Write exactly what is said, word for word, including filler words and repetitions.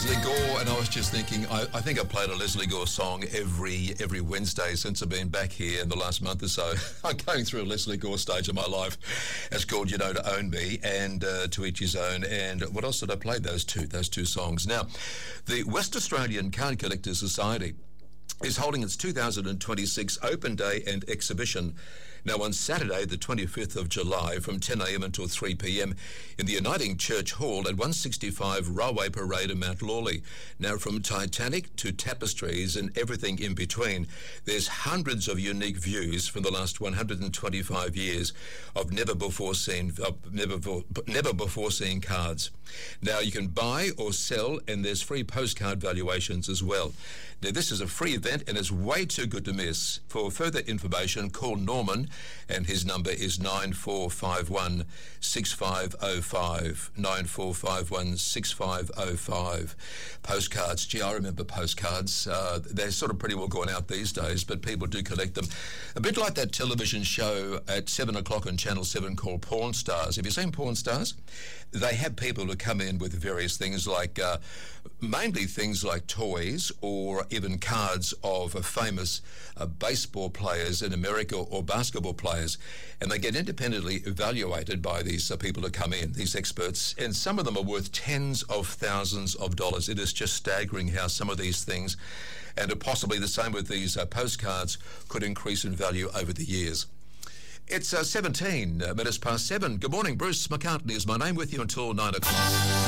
Leslie Gore, and I was just thinking, I, I think I played a Leslie Gore song every every Wednesday since I've been back here in the last month or so. I'm going through a Leslie Gore stage of my life. It's called, you know, To Own Me and uh, To Each His Own. And what else did I play? Those two, those two songs. Now, the West Australian Card Collectors Society is holding its two thousand twenty-six Open Day and Exhibition now on Saturday the twenty-fifth of July from ten a.m. until three p.m. in the Uniting Church Hall at one sixty-five Railway Parade in Mount Lawley. Now, from Titanic to tapestries and everything in between, there's hundreds of unique views from the last one hundred twenty-five years of never before seen of never before, never before seen cards. Now, you can buy or sell, and there's free postcard valuations as well. Now, this is a free event and it's way too good to miss. For further information, call Norman, and his number is nine four five one, six five zero five, nine four five one, six five zero five. Postcards, gee, I remember postcards. Uh, they're sort of pretty well gone out these days, but people do collect them. A bit like that television show at seven o'clock on Channel seven called Pawn Stars. Have you seen Pawn Stars? They have people who come in with various things like, uh, mainly things like toys or even cards of uh, famous uh, baseball players in America or basketball players, and they get independently evaluated by these uh, people who come in, these experts, and some of them are worth tens of thousands of dollars. It is just staggering how some of these things, and possibly the same with these uh, postcards, could increase in value over the years. It's uh, seventeen minutes past seven. Good morning, Bruce McCartney is my name, with you until nine o'clock.